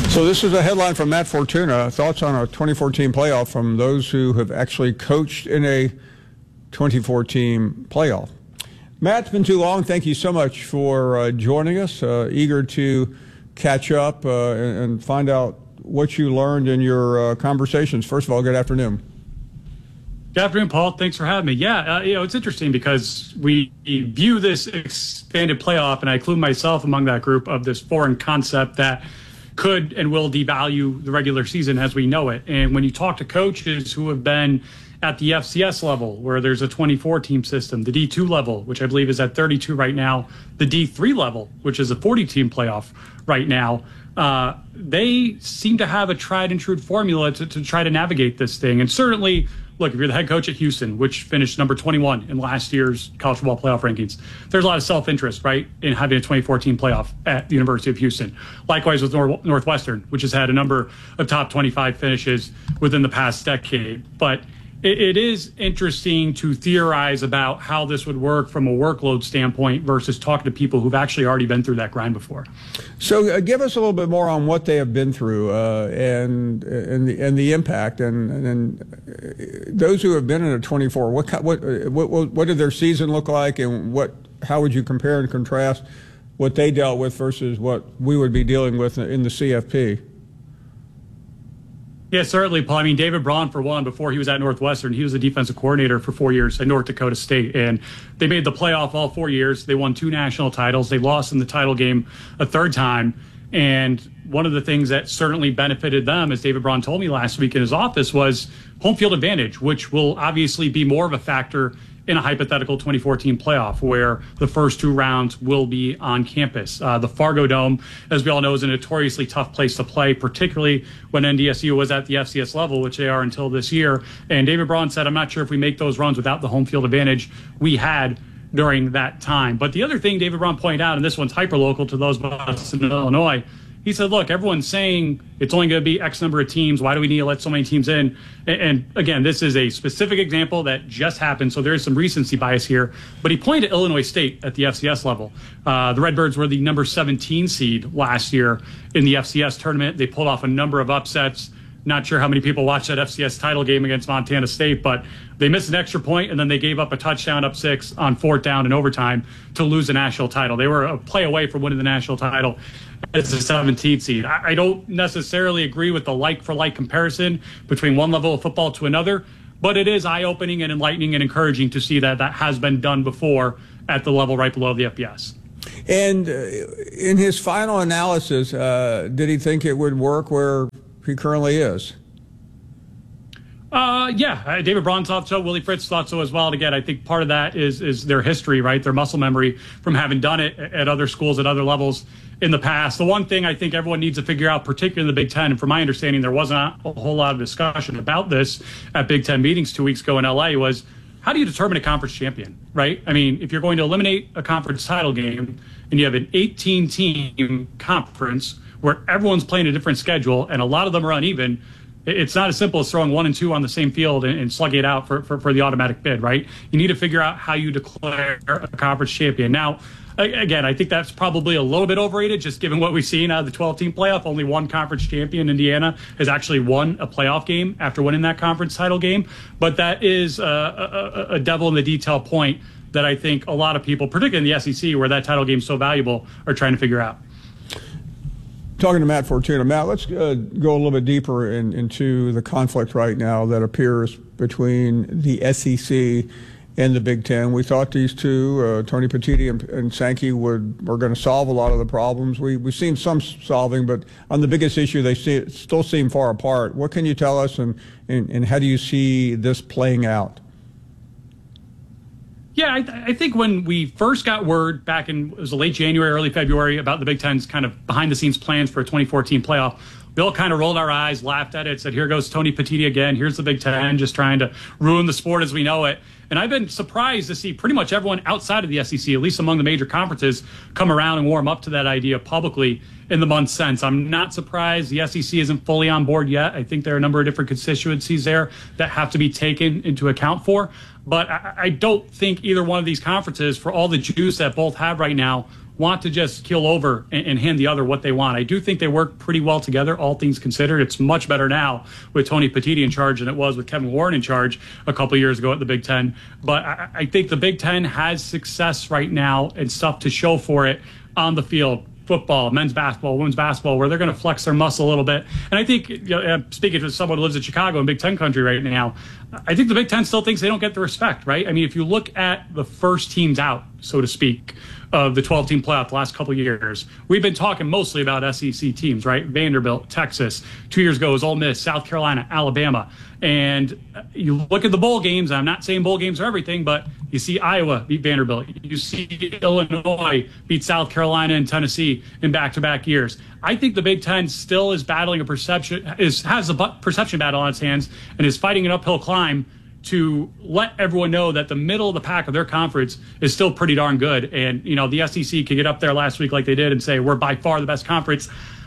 So this is a headline from Matt Fortuna. Thoughts on a 2014 playoff from those who have actually coached in a 2014 playoff. Matt, it's been too long. Thank you so much for joining us. Eager to catch up and find out what you learned in your conversations. First of all, good afternoon. Good afternoon, Paul. Thanks for having me. Yeah, it's interesting because we view this expanded playoff, and I include myself among that group, of this foreign concept that could and will devalue the regular season as we know it. And when you talk to coaches who have been at the FCS level, where there's a 24-team system, the D2 level, which I believe is at 32 right now, the D3 level, which is a 40-team playoff right now, they seem to have a tried and true formula to try to navigate this thing. And certainly, look, if you're the head coach at Houston, which finished number 21 in last year's college football playoff rankings, there's a lot of self-interest, right, in having a 2014 playoff at the University of Houston. Likewise with Northwestern, which has had a number of top 25 finishes within the past decade. But it is interesting to theorize about how this would work from a workload standpoint versus talking to people who've actually already been through that grind before. So give us a little bit more on what they have been through and the impact and those who have been in a 24. What did their season look like, and how would you compare and contrast what they dealt with versus what we would be dealing with in the CFP? Yeah, certainly, Paul. I mean, David Braun, for one, before he was at Northwestern, he was the defensive coordinator for 4 years at North Dakota State. And they made the playoff all 4 years. They won 2 national titles. They lost in the title game a third time. And one of the things that certainly benefited them, as David Braun told me last week in his office, was home field advantage, which will obviously be more of a factor in a hypothetical 2014 playoff where the first 2 rounds will be on campus. The Fargo Dome, as we all know, is a notoriously tough place to play, particularly when NDSU was at the FCS level, which they are until this year. And David Braun said, I'm not sure if we make those runs without the home field advantage we had during that time. But the other thing David Braun pointed out, and this one's hyper-local to those of us in Illinois, he said, look, everyone's saying it's only going to be X number of teams. Why do we need to let so many teams in? And again, this is a specific example that just happened, so there is some recency bias here. But he pointed to Illinois State at the FCS level. The Redbirds were the number 17 seed last year in the FCS tournament. They pulled off a number of upsets. Not sure how many people watched that FCS title game against Montana State, but they missed an extra point, and then they gave up a touchdown up 6 on 4th down in overtime to lose the national title. They were a play away from winning the national title as a 17th seed. I don't necessarily agree with the like-for-like comparison between one level of football to another, but it is eye-opening and enlightening and encouraging to see that that has been done before at the level right below the FBS. And in his final analysis, did he think it would work where he currently is? Yeah, David Braun thought so. Willie Fritz thought so as well. And again, I think part of that is their history, right? Their muscle memory from having done it at other schools at other levels in the past. The one thing I think everyone needs to figure out, particularly in the Big Ten, and from my understanding, there wasn't a whole lot of discussion about this at Big Ten meetings 2 weeks ago in LA, was how do you determine a conference champion, right? I mean, if you're going to eliminate a conference title game and you have an 18-team conference where everyone's playing a different schedule and a lot of them are uneven, it's not as simple as throwing 1 and 2 on the same field and slugging it out for the automatic bid, right? You need to figure out how you declare a conference champion. Now, again, I think that's probably a little bit overrated, just given what we've seen out of the 12-team playoff. Only one conference champion, Indiana, has actually won a playoff game after winning that conference title game. But that is a devil in the detail point that I think a lot of people, particularly in the SEC, where that title game is so valuable, are trying to figure out. Talking to Matt Fortuna. Matt, let's go a little bit deeper into the conflict right now that appears between the SEC and the Big Ten. We thought these two, Tony Petitti and Sankey, were going to solve a lot of the problems. We've seen some solving, but on the biggest issue, they still seem far apart. What can you tell us, and how do you see this playing out? Yeah, I think when we first got word back in, it was late January, early February, about the Big Ten's kind of behind-the-scenes plans for a 2014 playoff, we all kind of rolled our eyes, laughed at it, said, here goes Tony Petitti again. Here's the Big Ten just trying to ruin the sport as we know it. And I've been surprised to see pretty much everyone outside of the SEC, at least among the major conferences, come around and warm up to that idea publicly in the months since. I'm not surprised the SEC isn't fully on board yet. I think there are a number of different constituencies there that have to be taken into account for. But I don't think either one of these conferences, for all the juice that both have right now, want to just keel over and hand the other what they want. I do think they work pretty well together, all things considered. It's much better now with Tony Petitti in charge than it was with Kevin Warren in charge a couple of years ago at the Big Ten. But I think the Big Ten has success right now and stuff to show for it on the field. Football, men's basketball, women's basketball, where they're going to flex their muscle a little bit. And I think, speaking to someone who lives in Chicago in Big Ten country right now, I think the Big Ten still thinks they don't get the respect, right? I mean, if you look at the first teams out, so to speak, of the 12-team playoff the last couple of years, we've been talking mostly about SEC teams, right? Vanderbilt, Texas. 2 years ago it was Ole Miss, South Carolina, Alabama. And you look at the bowl games, I'm not saying bowl games are everything, but you see Iowa beat Vanderbilt. You see Illinois beat South Carolina and Tennessee in back-to-back years. I think the Big Ten still is battling has a perception battle on its hands and is fighting an uphill climb to let everyone know that the middle of the pack of their conference is still pretty darn good. And, the SEC could get up there last week like they did and say, we're by far the best conference.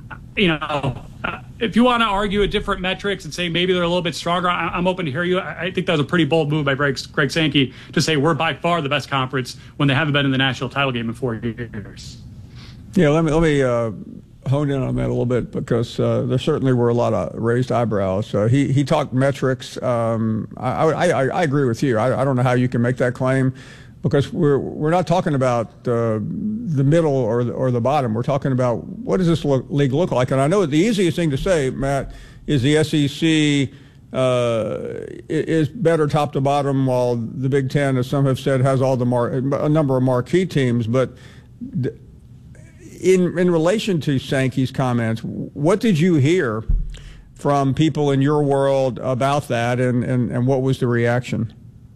If you want to argue at different metrics and say maybe they're a little bit stronger, I'm open to hear you. I think that was a pretty bold move by Greg Sankey to say we're by far the best conference when they haven't been in the national title game in 4 years. Yeah, let me hone in on that a little bit because there certainly were a lot of raised eyebrows. He talked metrics. I agree with you. I don't know how you can make that claim because we're not talking about the middle or the bottom. We're talking about what does this league look like? And I know the easiest thing to say, Matt, is the SEC is better top to bottom, while the Big Ten, as some have said, has all a number of marquee teams. But in relation to Sankey's comments, what did you hear from people in your world about that, and what was the reaction?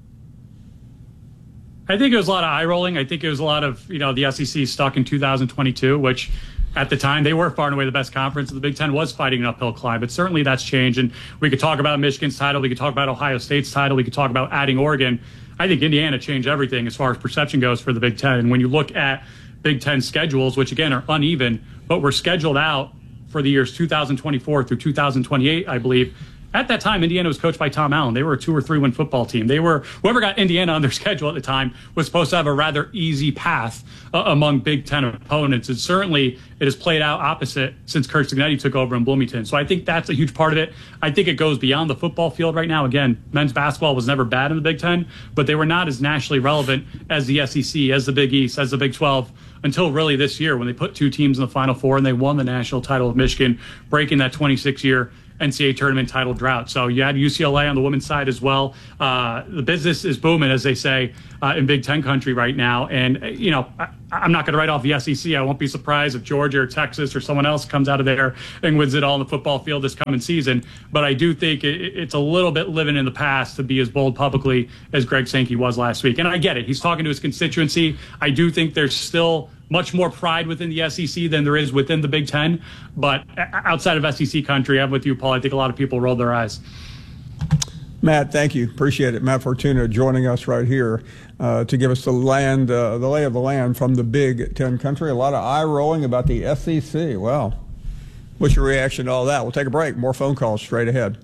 I think it was a lot of eye rolling. I think it was a lot of, the SEC stuck in 2022, which at the time they were far and away the best conference. The Big Ten was fighting an uphill climb, but certainly that's changed. And we could talk about Michigan's title. We could talk about Ohio State's title. We could talk about adding Oregon. I think Indiana changed everything as far as perception goes for the Big Ten. And when you look at Big Ten schedules, which again are uneven, but were scheduled out for the years 2024 through 2028, I believe. At that time, Indiana was coached by Tom Allen. They were a 2 or 3 win football team. Whoever got Indiana on their schedule at the time was supposed to have a rather easy path among Big Ten opponents. And certainly it has played out opposite since Curt Cignetti took over in Bloomington. So I think that's a huge part of it. I think it goes beyond the football field right now. Again, men's basketball was never bad in the Big Ten, but they were not as nationally relevant as the SEC, as the Big East, as the Big 12, until really this year when they put 2 teams in the Final Four and they won the national title of Michigan, breaking that 26-year NCAA tournament title drought. So you had UCLA on the women's side as well. The business is booming, as they say, in Big Ten country right now. And, I'm not going to write off the SEC. I won't be surprised if Georgia or Texas or someone else comes out of there and wins it all in the football field this coming season. But I do think it's a little bit living in the past to be as bold publicly as Greg Sankey was last week. And I get it. He's talking to his constituency. I do think there's still much more pride within the SEC than there is within the Big Ten. But outside of SEC country, I'm with you, Paul. I think a lot of people rolled their eyes. Matt, thank you. Appreciate it. Matt Fortuna joining us right here to give us the lay of the land from the Big Ten country. A lot of eye rolling about the SEC. Well, what's your reaction to all that? We'll take a break. More phone calls straight ahead.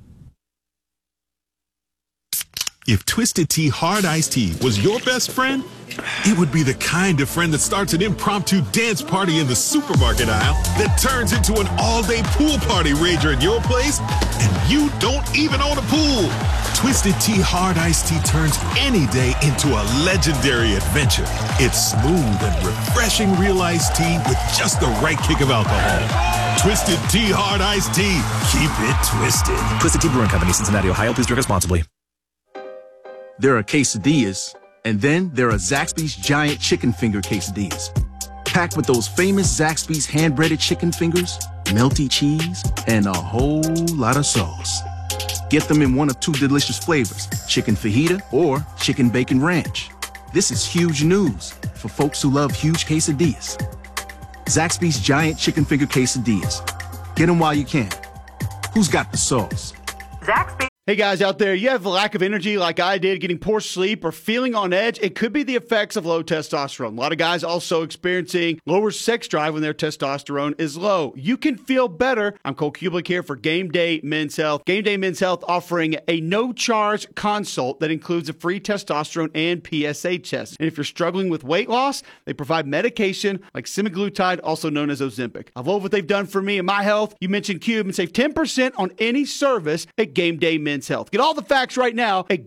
If Twisted Tea Hard Iced Tea was your best friend, it would be the kind of friend that starts an impromptu dance party in the supermarket aisle that turns into an all-day pool party rager at your place, and you don't even own a pool. Twisted Tea Hard Iced Tea turns any day into a legendary adventure. It's smooth and refreshing real iced tea with just the right kick of alcohol. Twisted Tea Hard Iced Tea. Keep it twisted. Twisted Tea Brewing Company, Cincinnati, Ohio. Please drink responsibly. There are quesadillas, and then there are Zaxby's giant chicken finger quesadillas. Packed with those famous Zaxby's hand-breaded chicken fingers, melty cheese, and a whole lot of sauce. Get them in one of 2 delicious flavors, chicken fajita or chicken bacon ranch. This is huge news for folks who love huge quesadillas. Zaxby's giant chicken finger quesadillas. Get them while you can. Who's got the sauce? Zaxby. Hey guys out there, you have a lack of energy like I did, getting poor sleep or feeling on edge? It could be the effects of low testosterone. A lot of guys also experiencing lower sex drive when their testosterone is low. You can feel better. I'm Cole Kublik here for Game Day Men's Health. Game Day Men's Health offering a no-charge consult that includes a free testosterone and PSA test. And if you're struggling with weight loss, they provide medication like semaglutide, also known as Ozempic. I love what they've done for me and my health. You mentioned Cube and save 10% on any service at Game Day Men's Health. Get all the facts right now at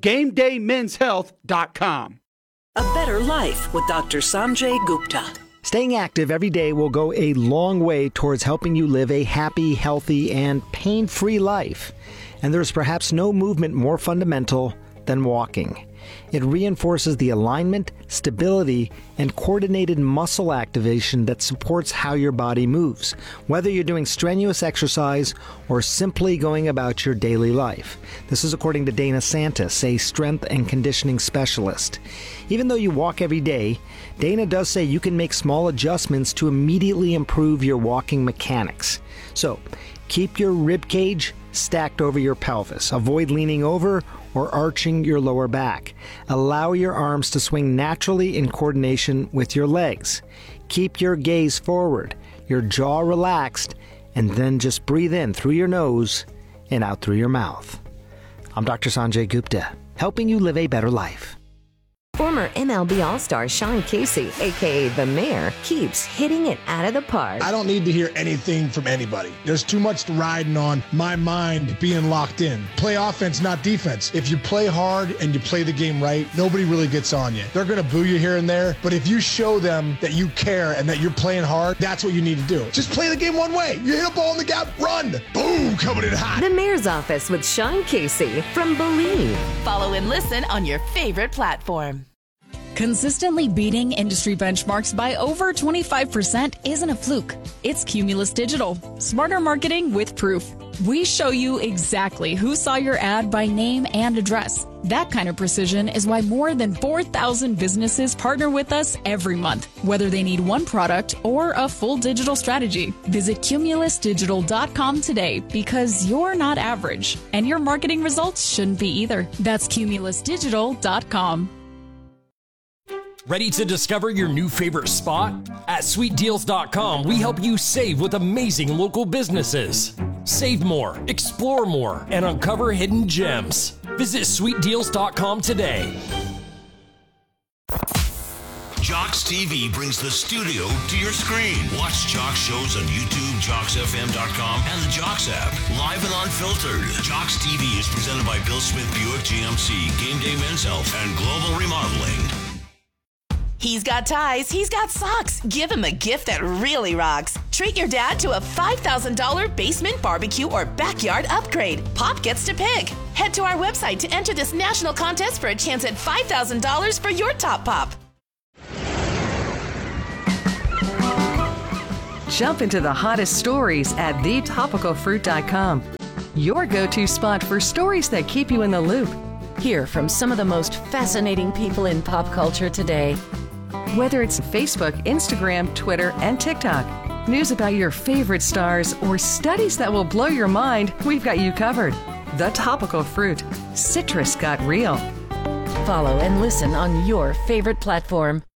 GameDayMen'sHealth.com. A better life with Dr. Sanjay Gupta. Staying active every day will go a long way towards helping you live a happy, healthy, and pain-free life. And there's perhaps no movement more fundamental than walking. It reinforces the alignment, stability, and coordinated muscle activation that supports how your body moves, whether you're doing strenuous exercise or simply going about your daily life. This is according to Dana Santis, a strength and conditioning specialist. Even though you walk every day, Dana does say you can make small adjustments to immediately improve your walking mechanics. So, keep your rib cage stacked over your pelvis. Avoid leaning over or arching your lower back. Allow your arms to swing naturally in coordination with your legs. Keep your gaze forward, your jaw relaxed, and then just breathe in through your nose and out through your mouth. I'm Dr. Sanjay Gupta, helping you live a better life. Former MLB All-Star Sean Casey, a.k.a. The Mayor, keeps hitting it out of the park. I don't need to hear anything from anybody. There's too much riding on my mind being locked in. Play offense, not defense. If you play hard and you play the game right, nobody really gets on you. They're going to boo you here and there, but if you show them that you care and that you're playing hard, that's what you need to do. Just play the game one way. You hit a ball in the gap, run. Boom, coming in hot. The Mayor's Office with Sean Casey from Believe. Follow and listen on your favorite platform. Consistently beating industry benchmarks by over 25% isn't a fluke. It's Cumulus Digital. Smarter marketing with proof. We show you exactly who saw your ad by name and address. That kind of precision is why more than 4,000 businesses partner with us every month, whether they need one product or a full digital strategy. Visit cumulusdigital.com today because you're not average, and your marketing results shouldn't be either. That's cumulusdigital.com. Ready to discover your new favorite spot? At SweetDeals.com, we help you save with amazing local businesses. Save more, explore more, and uncover hidden gems. Visit SweetDeals.com today. Jocks TV brings the studio to your screen. Watch Jocks shows on YouTube, JocksFM.com, and the Jocks app. Live and unfiltered. Jocks TV is presented by Bill Smith Buick GMC, Game Day Men's Health, and Global Remodeling. He's got ties, he's got socks. Give him a gift that really rocks. Treat your dad to a $5,000 basement barbecue or backyard upgrade. Pop gets to pick. Head to our website to enter this national contest for a chance at $5,000 for your top pop. Jump into the hottest stories at thetopicalfruit.com. Your go-to spot for stories that keep you in the loop. Hear from some of the most fascinating people in pop culture today. Whether it's Facebook, Instagram, Twitter, and TikTok, news about your favorite stars, or studies that will blow your mind, we've got you covered. The Topical Fruit. Citrus got real. Follow and listen on your favorite platform.